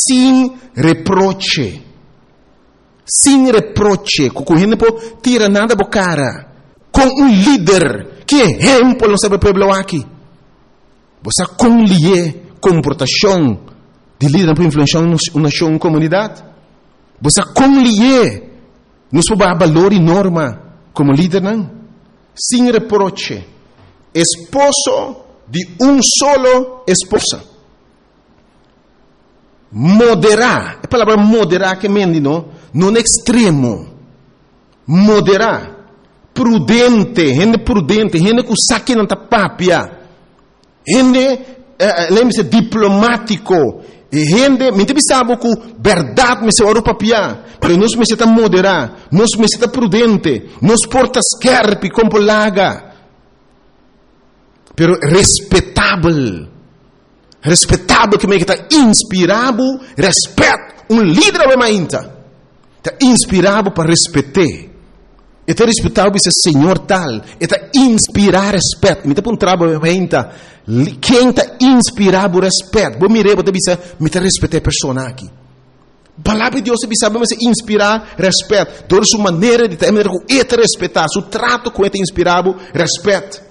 sin reproche. Sin reproche. Com gente por tira nada por cara. Com líder que exemplo não sabe o povo aqui. Você conlie comportação de líder para influenciar uma comunidade. Você conlie nos valor e norma como líder não. Sin reproche. Esposo de solo esposa. Moderar. A palavra moderar que mendi não extremo. Moderar. Prudente, gente que saque na tapapia. Gente, lembre-se, diplomático. Gente, me sabe que verdade me se ora papia. Pero nós me está moderar, nós me está prudente, nós porta scarpe como laga. Pero respeitável que me está inspirado, respeito, líder é mainta. Está inspirado para respeitar. Está respeitado esse Senhor tal, está inspirar respeito. Me está um trabalho mainta. Quem está inspirado respeito? Vou me está respeitar a pessoa aqui. A palavra de Deus sabe mas inspirar respeito. Toda sua maneira de ter respeitar, seu trato com ele inspirado respeito.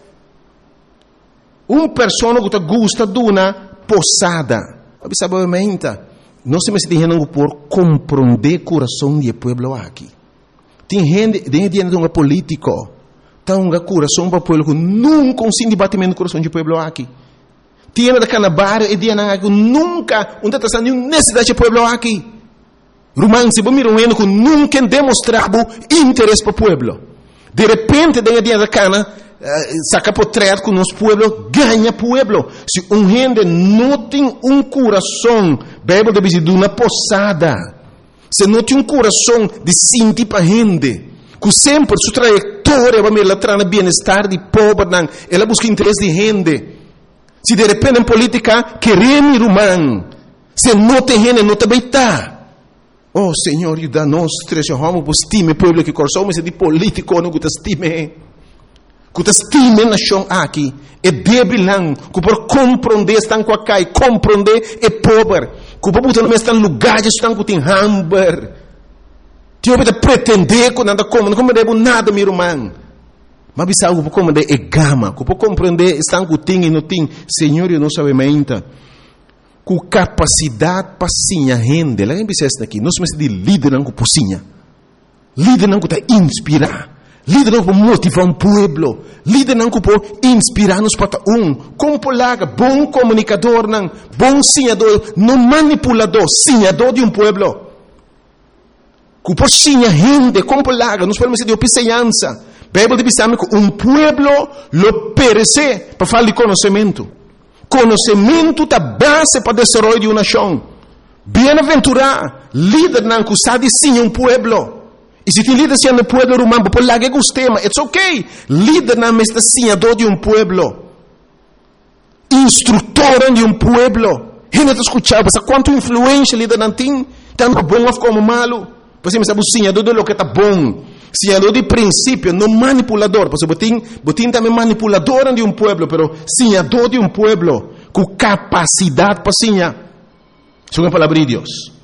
Uma pessoa que gosta de uma posada, sabe não se me está por compreender o coração do povo aqui. Tem gente de um político, tem um coração para o povo que nunca consegue debatimento do coração do povo aqui. Tem da canabar e de nunca está necessidade do povo aqui. Romano, se você mira que nunca demonstrava interesse para o povo. De repente, dentro da cana, saca por trás com o nosso povo, ganha o povo. Se gente não tem coração, Bíblia deve de uma posada. Se não tem coração de sentir para a gente, que sempre sua trajetória vai me trazer bem-estar de povo, ela busca interesse de gente. Se de repente em política, queremos romano, se não tem gente, não também está. Oh, Senhor, ajuda-nos, trejamos por estime, povo que coração, mas é de político, não que estime. Que estime na nação aqui, é débil, que por compreender, estão com a cai, compreender é pobre, que por botar no mesmo lugar, estão com o hamburger. Tio, para pretender que nada como, não compreendo nada, meu irmão. Mas bisa algo por compreender é gama, que por compreender, estão com o ting e não ting, Senhor, eu não sabe ainda. Com capacidade para sinha rende. Lá em Bissesta aqui, nós somos de líder não com pocinha. Líder não com inspirar. Líder não com motivar um povo. Líder não com inspirar-nos para como polaga, bom comunicador não, bom sinhador, não manipulador, sinhador de um povo. Com por sinha rende, como polaga, nós podemos ser de opicenhança. Bíblia de Bissama que povo lo perece para falar de conhecimento. Conhecimento da base para o desenvolvimento de uma nação. Bem-aventurado, líder não que sabe sim um povo. E se tem líder sendo povo romano, por lá que gostei, mas it's okay. Líder não é senhador de um povo. Instrutor de um povo. Gente está escutando, mas quanto influência líder não tem, tanto bom como malo. Você me sabe o senhador de lo que está bom. Senhador de princípio, não manipulador. Porque botim também manipulador de um povo, pero senhador de um povo, com capacidade para senhar. Isso é a palavra de Deus.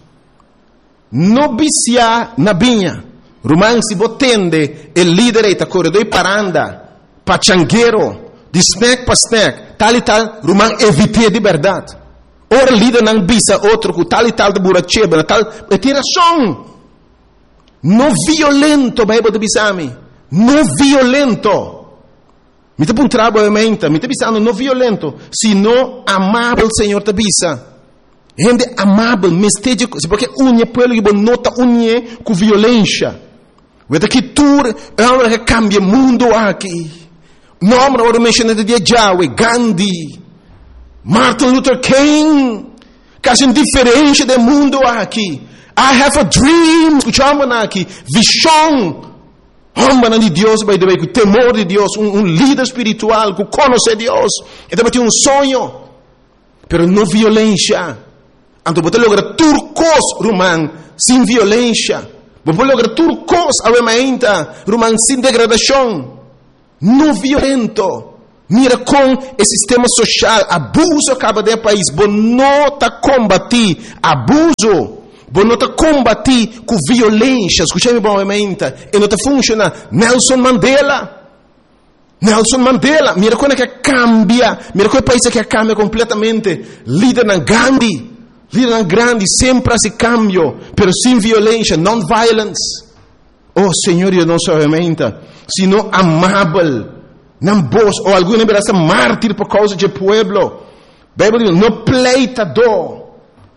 Não vicia na vinha. Romano, se botende, o líder está corredor e paranda, pachangueiro, de snack para snack, tal e tal, Romano, evite de verdade. Ora, líder não bisa outro, com tal e tal de buracheba, tal, é tiração. Não violento, Bíblia de Bissami. Não violento. Me está um trabalho me está pensando não violento, sino amável, Senhor te bisa. Gente amável, mesteja, porque unha pelo que nota unha com violência. Vete que tu é que cambia mundo aqui. Nome agora mencionado de Yahweh, Gandhi, Martin Luther King, quase diferente do mundo aqui. I have a dream, escuchamos aqui, visão, homem de Deus, by the way, com temor de Deus, líder espiritual, que conhece Deus, e também tem sonho, pero não violência. Então, você logra turcos, romano, sem violência. Você logra turcos, alemaenta, romano, sem degradação. Não violento. Mira com o sistema social, abuso acaba de país, bo não está combatir abuso, bo não está combatir com violência, escutei-me bem, e não está funcionando. Nelson Mandela, mira como é que cambia, mira como é país que cambia completamente. Líder na Gandhi, sempre esse cambio, pero sem violência, non-violence. Oh Senhor, eu não somente, sino amável. Não vos, ou alguém verá ser mártir por causa do pueblo. Bíblia diz, não pleitador.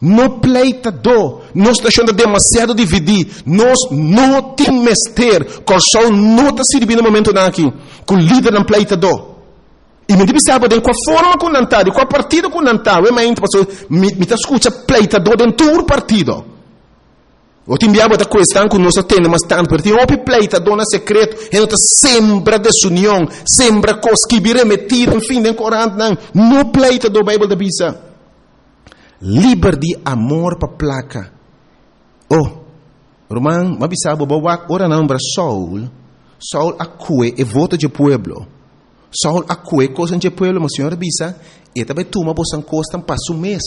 Nós está achando demasiado dividir. Nós não temos mestre. Corção não está servindo no momento aqui. Com o líder não pleitador. E me diz, sabe, de qual forma com nantar, de qual partido com nantar. Eu me escuta pleitador dentro do partido. O timbiabo da questão que nós temos mas tanto, porque o pleitador na secreto, ele está sempre desunião, sempre coisa que vira metido, enfim, em Corão, não pleitador, Bíblia da Bisa. Liberdade, amor para placa. Oh, Roman, mas sabe, ora não para Saul acue e vota de pueblo. Saul acue coisa de pueblo, mas senhora Bisa, e também toma bosan costa para um mês.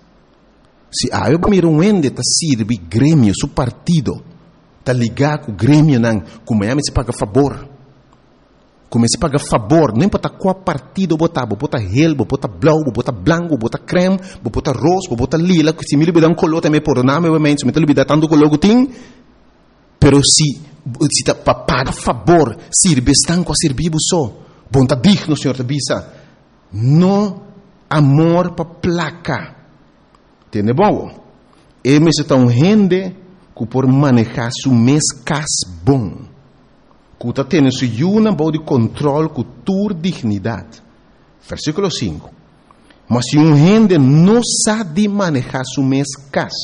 Se eu miro ende tá sirve grêmio, su partido, tá ligar com o grêmio não, como se paga favor. Como se paga favor, não importa qual partido botar, bota relbo, bota blau, bota branco, bota creme, bota rosa, bota lila, se me libera color também por nome, obviamente, se me libera tanto color que tem, pero se tá para pagar favor, sirve estão com a servir só, bom tá digno, senhor tá bisa, no amor para placa. Tiene bom. E me se tão rende que por manejar su mês cas bom. Que está tendo su uma boa de controle com tua dignidade. Versículo 5. Mas se rende não sabe manejar su mês cas,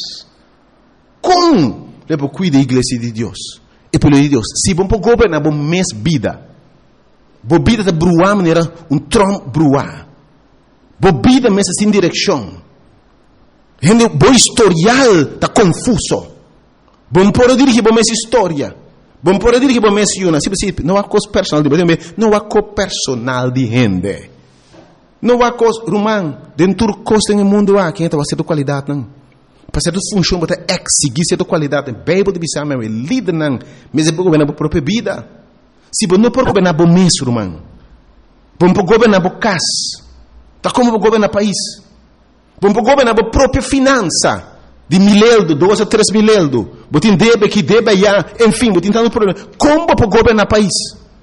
como depois cuida da igreja de Deus? E pelo de Deus, se bom para governar bom mês vida. Bom vida de bruar maneira trom bruar. Bom vida mês sem direção. Gente, bom historial está confuso. Bom por dirigir bom essa história. Bom por dirigir bom essa uma. Sim, não há coisa personal de gente. Não há coisa personal de gente. Não há coisa, Romão, dentro do coisa no mundo há quem vai ser de qualidade não. Para ser de função, para exigir ser de qualidade. Bíblia de bisama é líder não. Mas é para governar a própria vida. Se bom não por governar bom mês, Romão. Bom por governar bom casa. Tá como para governar país. Bom para governar a própria finança de 1.000 euros, 2 a 3 mil euros. Botin debe que debe já, enfim, botin tanto problema. Como para governar o país?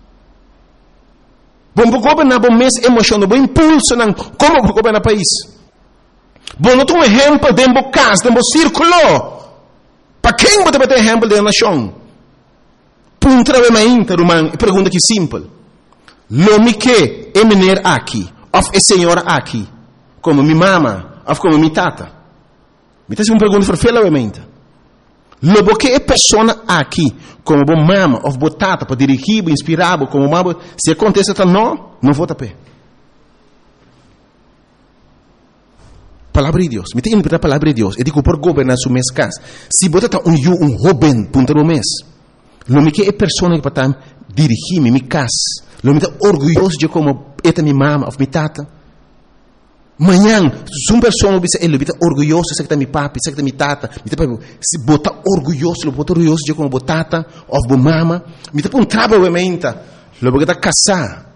Bom para governar o mês emocional, bom impulso, não. Como para governar o país? Bom, não tem exemplo de uma casa, de um círculo. Para quem você vai ter exemplo da nação? Punta de uma interromã, pergunta que simples. Lo me que é menino aqui, ou é senhora aqui, como minha mama, ou como minha tata. Me faz uma pergunta para obviamente. Lobo que é pessoa aqui, como bom mama, ou bom tata, para dirigir, para inspirar, como mama, se acontece então não vou tapar. Palavra de Deus, me tem que interpretar a palavra de Deus. Eu digo por governar su mês casa. Se você está um jovem, punta no mês, lobo que é pessoa que para dirigir minha casa, lobo que é orgulhoso de como é minha mama, ou minha tata. Manhã, se uma pessoa ele está orgulhoso, sei que está meu papi, sei que está minha tata, se bota orgulhoso de como botata, ou bo mama, me está um trabalho obviamente, logo que está casar,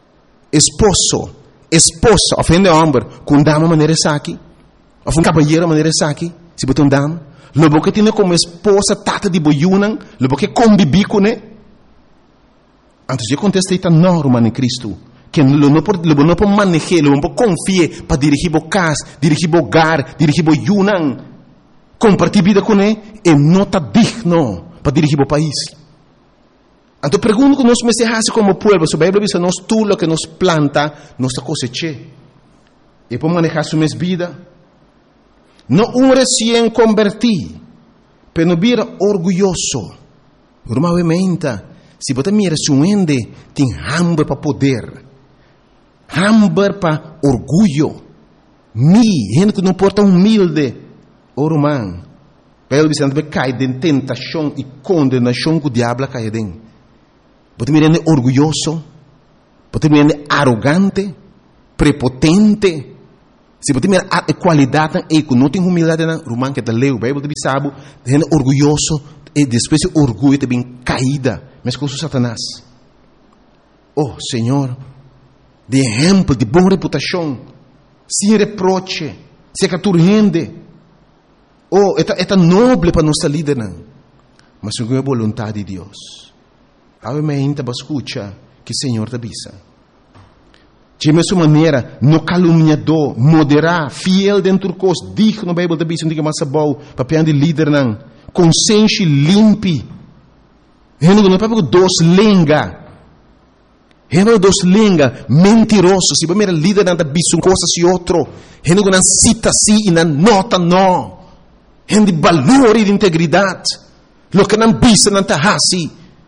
esposa, ofende o homem, com dama maneira aqui, ou um cabalheiro maneira aqui, se bota dama, logo que tem como esposa, tata de boiunan, logo que convive com ele, antes de contestar está norma em Cristo. Que não pode manejar, não pode confiar para dirigir o casa, dirigir o hogar, dirigir o yunan, compartilhar vida com ele, e não está digno para dirigir o país. Então, pergunto que nós me se como povo, se a Bíblia diz, nós tudo o que nos planta, nós cosecha. E para manejar sua vida, não recém convertido, mas não vira orgulhoso. Normalmente, se você mira se ende, tem hambre para poder. Hambre para orgulho. Gente que não porta humilde. O romano. Pelo Vicente cai de tentação e condenação que o diabo cai dentro. Você me rende orgulhoso. Pode ser arrogante, prepotente. Se pode ter a qualidade e não tem humildade, Romano que leu, a Bíblia de sabe, é orgulhoso e depois o orgulho também caída, mas com o Satanás. Oh, Senhor, de exemplo, de boa reputação, sem reproche, sem caturrende. Oh, é nobre para nossa líder, mas segundo a vontade de Deus. Obviamente, a escuta que o Senhor te avisa. De mesma maneira, no caluniador, moderar, fiel dentro do curso, digno, a Bíblia te avisa, não tem mais bom, papel de líder, consciência limpe. Não é para dois lenga. Não dos lenga, mentiroso. Se você é líder, não avisa coisas e outro. Não cita sim e não nota não. Não de valor e de integridade. Lo que não avisa, não está assim.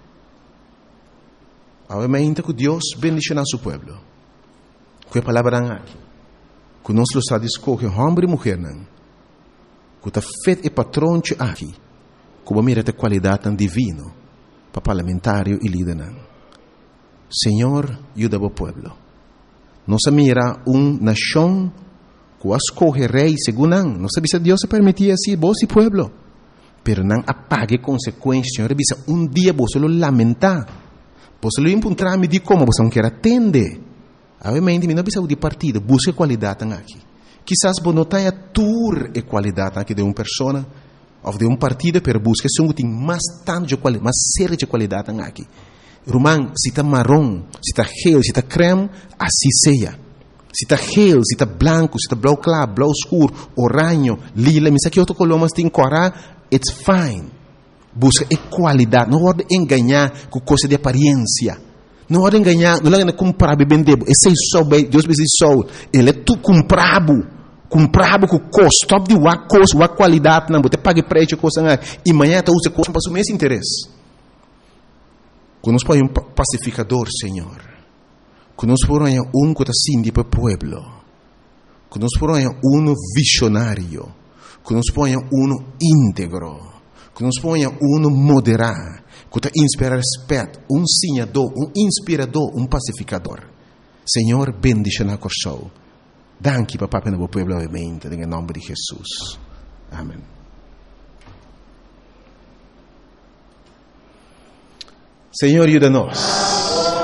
Obviamente que Deus bendicionar seu povo. Que a palavra aqui. Que nós lo está escolher homem e mulher. Que está feito e patrão aqui. Que vai mirar a qualidade divina para parlamentário e líder. Senhor, ajuda o povo. Nós mira nação que escolhe rei segundo não. Nós sabemos que Deus se permitia assim, vos e povo. Pero não apague consequências. Senhor, dia você lo lamentar. Você lo encontrar me de como você não quer atender. Obviamente, não precisa de partido, busque qualidade aqui. Quizás você não tenha tour e qualidade aqui de uma pessoa ou de um partido, pero busque se tem mais tanto de qualidade, mais séria de qualidade aqui. Romano, se está marrom, se está gel, se está creme, assim seja. Se está gel, se está branco, se está blau claro, blau escuro, oranho, lila, mas aqui outro color, mas tem corar, it's fine. Busca qualidade, não pode enganar com coisa de aparência. Não pode enganar, não pode comprar bem vender. Esse é só bem, Deus diz só, ele é tu comprado com custo, top de uma coisa, uma qualidade, não, você paga preço, coisa, e amanhã você usa coisa para o mesmo interesse. Que nos põe pacificador, Senhor. Que nos põe que está assim para o povo. Que nos põe visionário. Que nos põe íntegro. Que nos ponha moderar, que te inspira respeito, ensinador, inspirador, pacificador. Senhor, bendice na coração. Danke, papá, para o povo, obviamente, em nome de Jesus. Amém. Senhor, ajuda-nos.